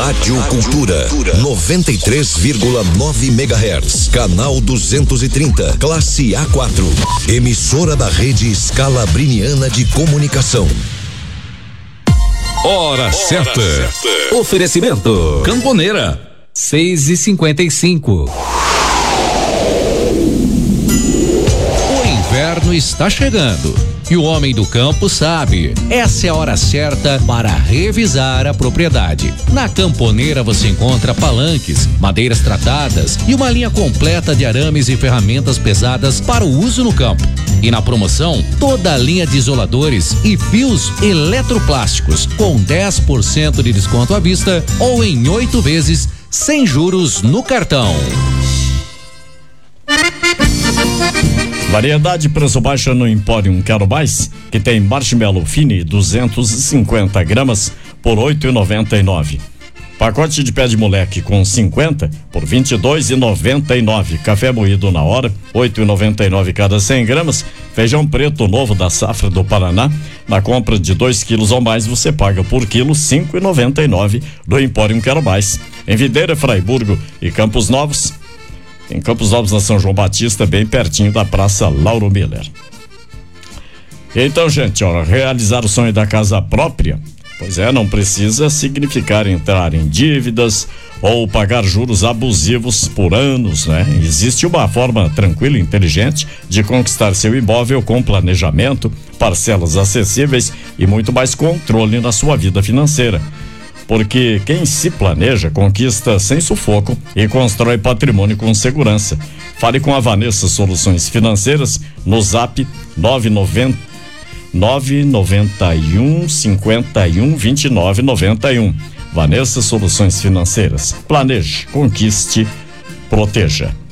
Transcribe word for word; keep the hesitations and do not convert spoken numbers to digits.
Rádio Cultura, noventa e três vírgula nove megahertz, canal duzentos e trinta, classe A quatro, emissora da rede Scalabriniana de Comunicação. Hora, Hora certa. certa. Oferecimento Camponeira, seis e cinquenta e cinco. O inverno está chegando e o homem do campo sabe. Essa é a hora certa para revisar a propriedade. Na Camponeira você encontra palanques, madeiras tratadas e uma linha completa de arames e ferramentas pesadas para o uso no campo. E na promoção, toda a linha de isoladores e fios eletroplásticos com dez por cento de desconto à vista ou em oito vezes sem juros no cartão. Variedade preço baixo no Emporium Quero Mais, que tem marshmallow fine duzentos e cinquenta gramas por oito e noventa e nove. Pacote de pé de moleque com cinquenta por vinte e dois e noventa e nove. Café moído na hora, oito e noventa e nove cada cem gramas. Feijão preto novo da safra do Paraná. Na compra de dois quilos ou mais, você paga por quilo cinco e noventa e nove do Empório Quero Mais. Em Videira, Fraiburgo e Campos Novos. Em Campos Novos, na São João Batista, bem pertinho da Praça Lauro Miller. Então, gente, ó, realizar o sonho da casa própria. Pois é, não precisa significar entrar em dívidas ou pagar juros abusivos por anos, né? Existe uma forma tranquila e inteligente de conquistar seu imóvel com planejamento, parcelas acessíveis e muito mais controle na sua vida financeira. Porque quem se planeja conquista sem sufoco e constrói patrimônio com segurança. Fale com a Vanessa Soluções Financeiras no zap nove nove nove nove um cinquenta e um vinte e nove noventa e um. Vanessa Soluções Financeiras. Planeje, conquiste, proteja.